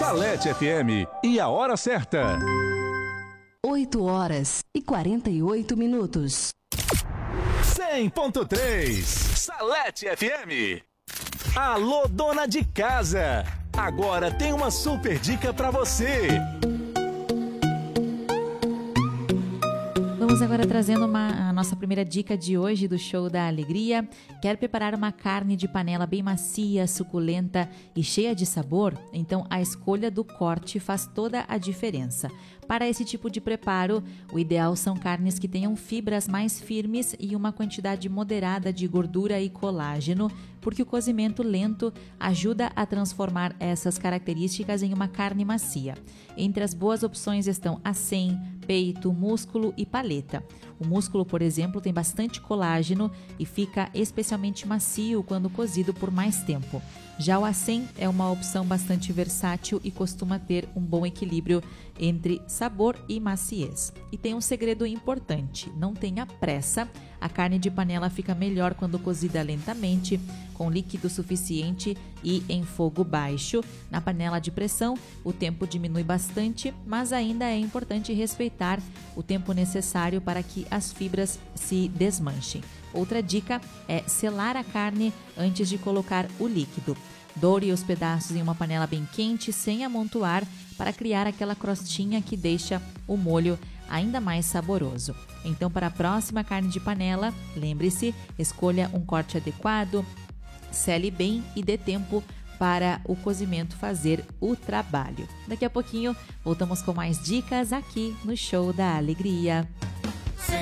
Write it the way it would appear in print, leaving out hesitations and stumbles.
Salete FM e a hora certa. 8h48 100.3 Salete FM. Alô, dona de casa! Agora tem uma super dica pra você. Vamos agora trazendo a nossa primeira dica de hoje do Show da Alegria. Quer preparar uma carne de panela bem macia, suculenta e cheia de sabor? Então a escolha do corte faz toda a diferença. Para esse tipo de preparo, o ideal são carnes que tenham fibras mais firmes e uma quantidade moderada de gordura e colágeno, porque o cozimento lento ajuda a transformar essas características em uma carne macia. Entre as boas opções estão acém, peito, músculo e paleta. O músculo, por exemplo, tem bastante colágeno e fica especialmente macio quando cozido por mais tempo. Já o acém é uma opção bastante versátil e costuma ter um bom equilíbrio entre sabor e maciez. E tem um segredo importante: não tenha pressa. A carne de panela fica melhor quando cozida lentamente, com líquido suficiente e em fogo baixo. Na panela de pressão, o tempo diminui bastante, mas ainda é importante respeitar o tempo necessário para que as fibras se desmanchem. Outra dica é selar a carne antes de colocar o líquido. Doure os pedaços em uma panela bem quente, sem amontoar, para criar aquela crostinha que deixa o molho ainda mais saboroso. Então, para a próxima carne de panela, lembre-se, escolha um corte adequado, sele bem e dê tempo para o cozimento fazer o trabalho. Daqui a pouquinho, voltamos com mais dicas aqui no Show da Alegria.